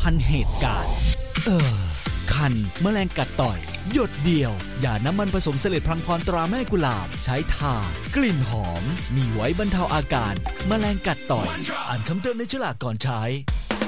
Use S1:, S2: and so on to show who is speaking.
S1: ทันเหตุการณ์คันแมลงกัดต่อยหยดเดียวอย่าน้ำมันผสมเสลดพลังพรตราแม่กุหลาบใช้ทากลิ่นหอมมีไว้บรรเทาอาการแมลงกัดต่อยอ่านคำเตือนในฉลากก่อนใช้